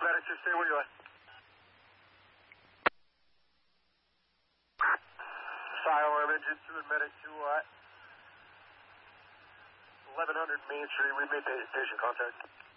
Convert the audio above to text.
Medic 2, stay where you are. Alarm engine 2 and Medic 2 at 1100 Main Street. We made patient contact.